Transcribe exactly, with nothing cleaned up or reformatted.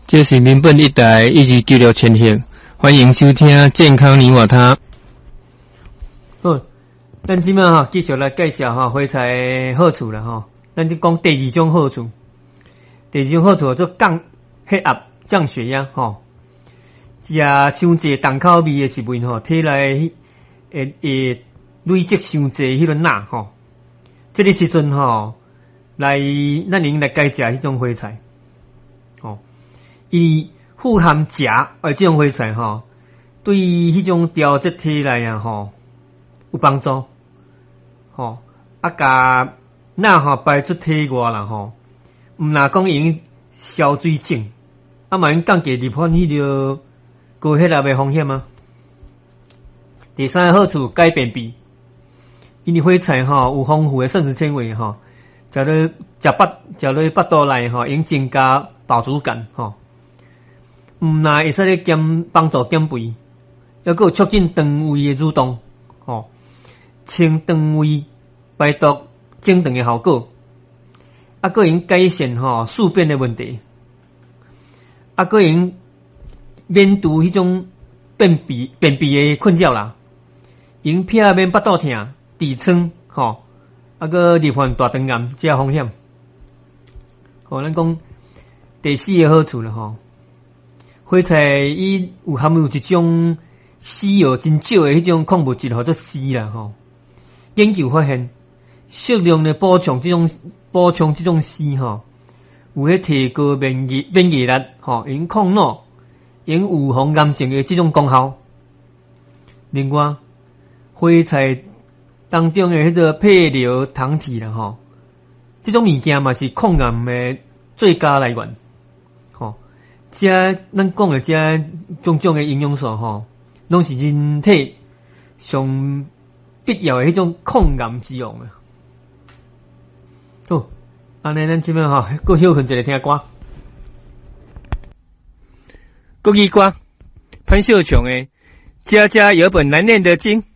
这是民本一台一二九六千赫，欢迎收听健康你我他。好，咱即摆哈继续来介绍哈花菜好处啦哈。咱就讲第二种好处，第二种好处做降血压、降血压哈。食伤济重口味的食物吼，体内会会累积伤济迄个钠吼。这个时阵吼，来咱用来改食迄种花菜。哦，伊富含钾，而这种花菜吼，对于迄种调节体内啊吼有帮助。吼，啊，甲钠吼排出体外啦吼，毋若讲用消水肿，啊嘛用降低日本迄个高血压的风险啊。第三个好处改便秘，因为花菜吼有丰富的膳食纤维吼，食落食腹食落腹肚内吼，用增加饱足感吼。毋但会使咧减帮助减肥，还佫有促进肠胃的蠕动吼，清肠胃、排毒、整顿的效果，啊，佫用改善吼宿便的问题，啊，佫用免除迄种便秘便秘的困扰啦，用避免腹肚痛、痔疮吼，啊，佫罹患大肠癌这风险。吼，咱讲第四个好处啦吼。花菜伊有含有一种硒哦真少的迄种矿物质，叫做硒啦吼。研究发现，适量的补充这种补充这种硒吼，有迄提高免疫免疫力吼，用抗脑、用预防癌症的这种功效。另外，花菜当中的迄个配料糖体啦吼，这种物件嘛是抗癌的最佳来源。这咱讲的这种种的营养素吼，拢是人体上必要的迄种抗癌之用啊。好，安尼咱即摆吼，搁休困一下听歌。国语歌，潘秀琼的《家家有本难念的经》。